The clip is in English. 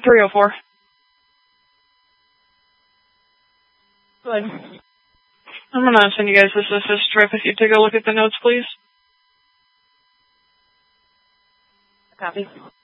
304. Good. I'm going to send you guys this assist strip. If you take a look at the notes, please. Copy.